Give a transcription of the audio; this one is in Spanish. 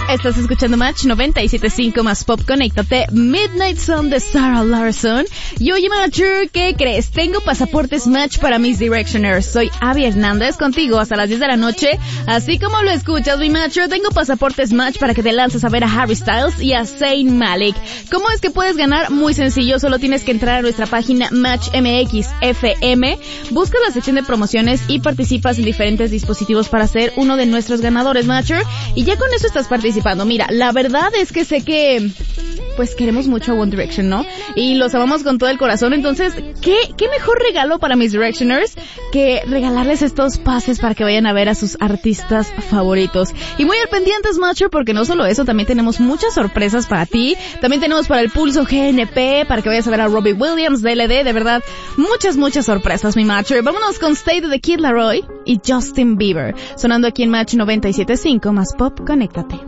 Estás escuchando Match 97.5 más Pop. Conéctate. Midnight Sun de Sarah Larsson. Y oye, Matcher, ¿qué crees? Tengo pasaportes Match para mis Directioners. Soy Abby Hernández, contigo hasta las 10 de la noche. Así como lo escuchas, mi Matcher, tengo pasaportes Match para que te lances a ver a Harry Styles y a Zayn Malik. ¿Cómo es que puedes ganar? Muy sencillo, solo tienes que entrar a nuestra página Match MX FM, buscas la sección de promociones y participas en diferentes dispositivos para ser uno de nuestros ganadores, Matcher. Y ya con eso estás participando. Mira, la verdad es que sé que pues queremos mucho a One Direction, ¿no? Y los amamos con todo el corazón. Entonces, ¿qué mejor regalo para mis Directioners que regalarles estos pases para que vayan a ver a sus artistas favoritos? Y muy al pendientes, Matcher, porque no solo eso, también tenemos muchas sorpresas para ti. También tenemos para el Pulso GNP, para que vayas a ver a Robbie Williams, DLD, de verdad, muchas sorpresas, mi Matcher. Vámonos con Stay de The Kid Laroi y Justin Bieber, sonando aquí en Match 97.5 más Pop. Conéctate.